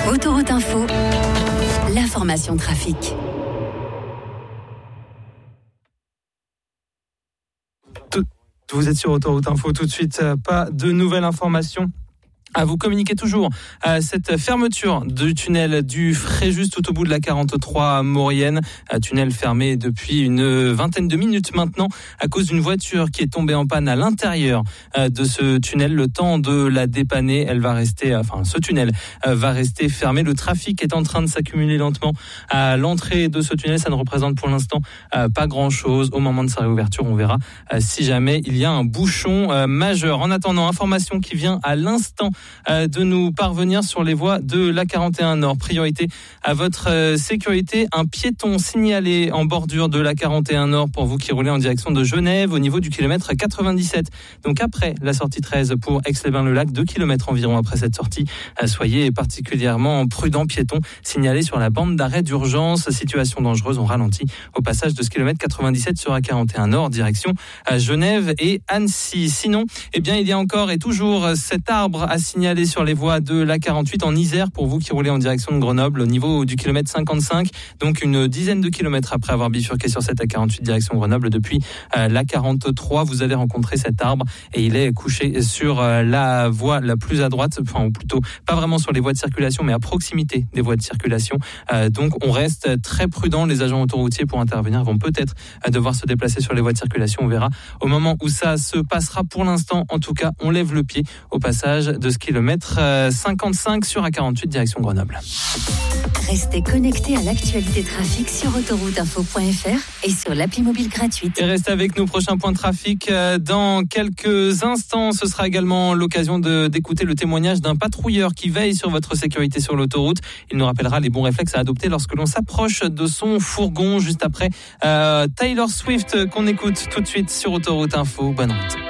Autoroute Info, l'information trafic. Vous êtes sur Autoroute Info tout de suite, pas de nouvelles informations à vous communiquer toujours. Cette fermeture du tunnel du Fréjus tout au bout de la 43 Maurienne, tunnel fermé depuis une vingtaine de minutes maintenant à cause d'une voiture qui est tombée en panne à l'intérieur de ce tunnel. Le temps de la dépanner, ce tunnel va rester fermé. Le trafic est en train de s'accumuler lentement à l'entrée de ce tunnel. Ça ne représente pour l'instant pas grand-chose. Au moment de sa réouverture, on verra si jamais il y a un bouchon majeur. En attendant, information qui vient à l'instant de nous parvenir sur les voies de l'A41 Nord. Priorité à votre sécurité. Un piéton signalé en bordure de l'A41 Nord pour vous qui roulez en direction de Genève au niveau du kilomètre 97. Donc après la sortie 13 pour Aix-les-Bains-le-Lac, 2 km environ après cette sortie. Soyez particulièrement prudents. Piéton signalé sur la bande d'arrêt d'urgence. Situation dangereuse. On ralentit au passage de ce kilomètre 97 sur A41 Nord, direction Genève et Annecy. Sinon, il y a encore et toujours cet arbre à signaler sur les voies de l'A48 en Isère pour vous qui roulez en direction de Grenoble au niveau du kilomètre 55. Donc une dizaine de kilomètres après avoir bifurqué sur cette A48 direction Grenoble depuis l'A43, vous allez rencontrer cet arbre et il est couché sur la voie la plus à droite, ou plutôt pas vraiment sur les voies de circulation mais à proximité des voies de circulation. Donc on reste très prudent. Les agents autoroutiers pour intervenir vont peut-être devoir se déplacer sur les voies de circulation. On verra au moment où ça se passera. Pour l'instant, en tout cas, on lève le pied au passage de ce kilomètre 55 sur A48 direction Grenoble. Restez connectés à l'actualité trafic sur autorouteinfo.fr et sur l'appli mobile gratuite. Et restez avec nos prochains points de trafic. Dans quelques instants, ce sera également l'occasion d'écouter le témoignage d'un patrouilleur qui veille sur votre sécurité sur l'autoroute. Il nous rappellera les bons réflexes à adopter lorsque l'on s'approche de son fourgon. Juste après Taylor Swift qu'on écoute tout de suite sur Autoroute Info. Bonne route.